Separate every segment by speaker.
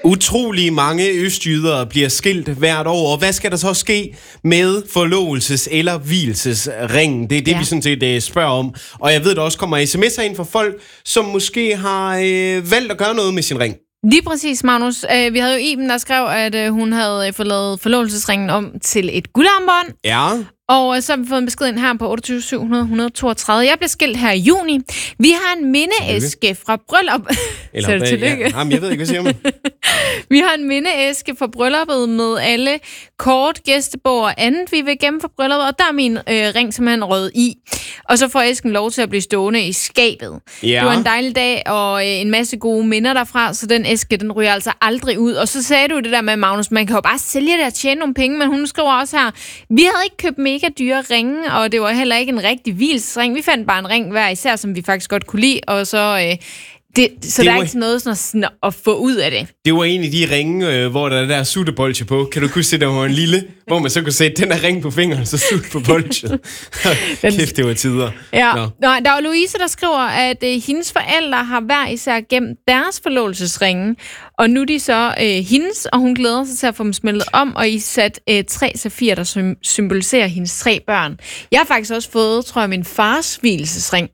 Speaker 1: Utrolig mange østjyder bliver skilt hvert år, og hvad skal der så ske med forlovelses- eller vielsesringen? Det er det, vi sådan set spørger om. Og jeg ved, der også kommer sms'er ind fra folk, som måske har valgt at gøre noget med sin ring.
Speaker 2: Lige præcis, Magnus. Vi havde jo Iben, der skrev, at hun havde fået lavet forlovelsesringen om til et guldarmbånd.
Speaker 1: Ja.
Speaker 2: Og så har vi fået en besked ind her på 28 700 132. Jeg blev skilt her i juni. Vi har en mindeæske fra bryllup.
Speaker 1: Eller tillykke. Ja. Jamen, jeg ved ikke, hvad siger man?
Speaker 2: Vi har en mindeæske fra brylluppet med alle kort, gæstebog og andet, vi vil gemme fra brylluppet. Og der er min ring simpelthen rød i. Og så får æsken lov til at blive stående i skabet. Ja. Det var en dejlig dag og en masse gode minder derfra, så den æske, den ryger altså aldrig ud. Og så sagde du det der med, Magnus, man kan jo bare sælge det og tjene nogle penge, men hun skriver også her, vi havde ikke købt mega dyre ringe, og det var heller ikke en rigtig vielsesring. Vi fandt bare en ring hver især, som vi faktisk godt kunne lide, og så... Så det der er ikke noget sådan at få ud af det. Det var en af de ringe, hvor der er der suttebolche på. Kan du huske, der var en lille, hvor man så kunne sætte den der ring på fingeren, så sutte på bolchet. Kæft, det var tider. Ja. Nå, der var Louise, der skriver, at hendes forældre har hver især gemt deres forlovelsesringe, og nu er de så hendes, og hun glæder sig til at få dem smeltet om, og I sat 3 safirer, der symboliserer hendes 3 børn. Jeg har faktisk også fået, tror jeg, min fars vielsesring.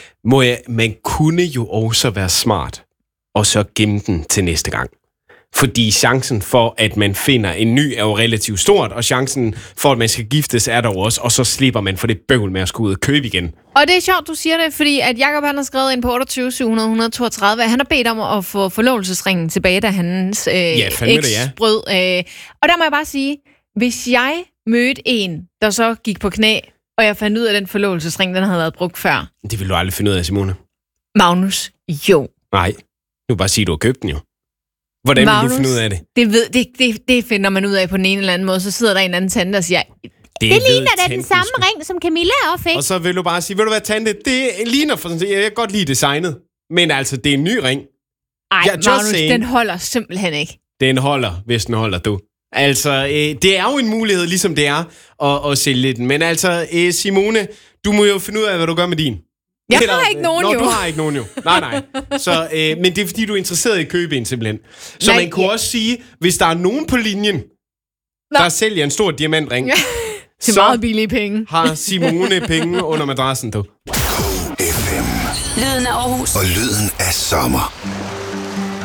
Speaker 2: Man kunne jo også være smart, og så gemme den til næste gang. Fordi chancen for, at man finder en ny, er jo relativt stort, og chancen for, at man skal giftes, er der jo også, og så slipper man for det bøvl med at skulle ud og købe igen. Og det er sjovt, du siger det, fordi at Jacob han har skrevet ind på 28 700 132, at han har bedt om at få forlovelsesringen tilbage, da hans eks brød. Og der må jeg bare sige, hvis jeg mødte en, der så gik på knæ, og jeg fandt ud af, at den forlovelsesring, den havde været brugt før. Det vil du aldrig finde ud af, Simone. Magnus, jo. Nej, nu bare sige, at du har købt den jo. Hvordan Magnus, vil du finde ud af det? Det finder man ud af på den ene eller anden måde. Så sidder der en eller anden tante og siger, det ligner da den samme ring, som Camilla også fik. Og så vil du bare sige, vil du være tante, det ligner for sådan, jeg kan godt lide designet. Men altså, det er en ny ring. Ej, Magnus, den holder simpelthen ikke. Den holder, hvis den holder, du. Altså, det er jo en mulighed, ligesom det er, at sælge den. Men altså, Simone, du må jo finde ud af, hvad du gør med din. Jeg har ikke nogen jo. Du har ikke nogen jo. Nej. Så, men det er, fordi du er interesseret i at købe en, simpelthen. Så man kunne også sige, hvis der er nogen på linjen, der sælger en stor diamantring, til meget billige penge, har Simone penge under madrassen, du.
Speaker 3: KFM. Lyden af Aarhus. Og lyden af sommer.